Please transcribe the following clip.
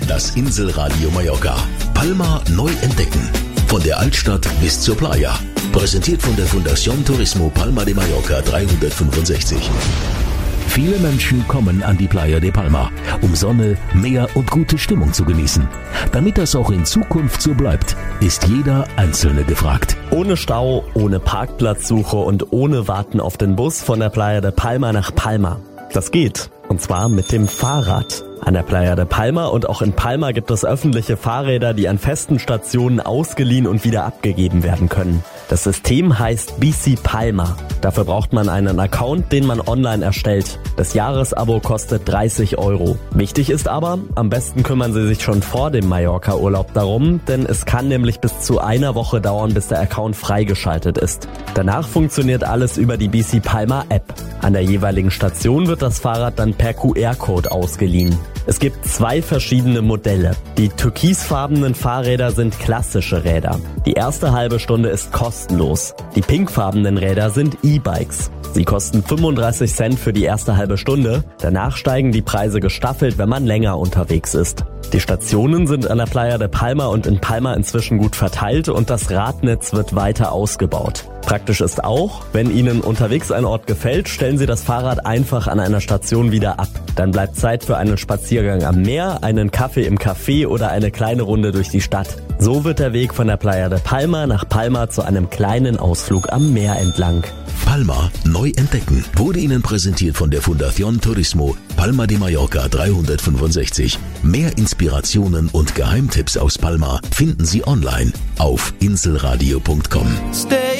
Das Inselradio Mallorca. Palma neu entdecken. Von der Altstadt bis zur Playa. Präsentiert von der Fundación Turismo Palma de Mallorca 365. Viele Menschen kommen an die Playa de Palma, um Sonne, Meer und gute Stimmung zu genießen. Damit das auch in Zukunft so bleibt, ist jeder Einzelne gefragt. Ohne Stau, ohne Parkplatzsuche und ohne Warten auf den Bus von der Playa de Palma nach Palma. Das geht. Und zwar mit dem Fahrrad. An der Playa de Palma und auch in Palma gibt es öffentliche Fahrräder, die an festen Stationen ausgeliehen und wieder abgegeben werden können. Das System heißt Bici Palma. Dafür braucht man einen Account, den man online erstellt. Das Jahresabo kostet 30 €. Wichtig ist aber, am besten kümmern Sie sich schon vor dem Mallorca-Urlaub darum, denn es kann nämlich bis zu einer Woche dauern, bis der Account freigeschaltet ist. Danach funktioniert alles über die Bici Palma App. An der jeweiligen Station wird das Fahrrad dann per QR-Code ausgeliehen. Es gibt 2 verschiedene Modelle. Die türkisfarbenen Fahrräder sind klassische Räder. Die erste halbe Stunde ist kostenlos. Die pinkfarbenen Räder sind E-Bikes. Sie kosten 35 Cent für die erste halbe Stunde. Danach steigen die Preise gestaffelt, wenn man länger unterwegs ist. Die Stationen sind an der Playa de Palma und in Palma inzwischen gut verteilt und das Radnetz wird weiter ausgebaut. Praktisch ist auch, wenn Ihnen unterwegs ein Ort gefällt, stellen Sie das Fahrrad einfach an einer Station wieder ab. Dann bleibt Zeit für einen Spaziergang am Meer, einen Kaffee im Café oder eine kleine Runde durch die Stadt. So wird der Weg von der Playa de Palma nach Palma zu einem kleinen Ausflug am Meer entlang. Palma neu entdecken wurde Ihnen präsentiert von der Fundación Turismo Palma de Mallorca 365. Mehr Inspirationen und Geheimtipps aus Palma finden Sie online auf inselradio.com.